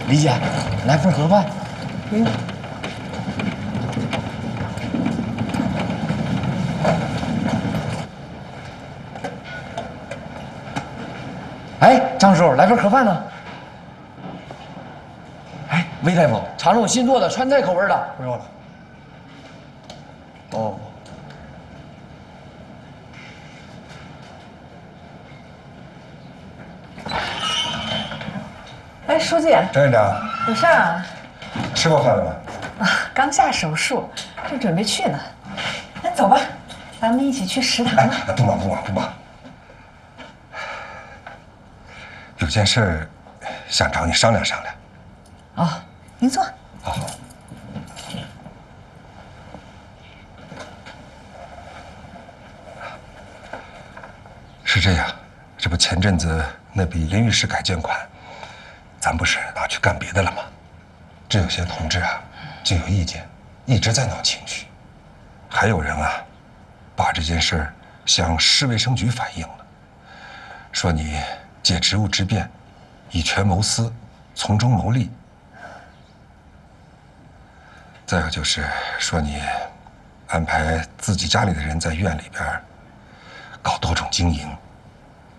李姐，来份盒饭。哎，张叔，来份盒饭呢。哎，魏大夫，尝尝我新做的川菜口味的。 不用了。 哦。 哎，书记， 张院长， 有事儿啊？ 吃过饭了吗？ 啊，刚下手术，正准备去呢。那走吧，咱们一起去食堂吧。 不忙不忙不忙。有件事儿想找你商量商量。 哦，您坐。 好。是这样，这不前阵子那笔淋浴室改建款，咱不是拿去干别的了吗？这有些同志啊就有意见，一直在闹情绪。还有人啊，把这件事儿向市卫生局反映了，说你借职务之便，以权谋私，从中牟利。再有就是说你安排自己家里的人在院里边搞多种经营，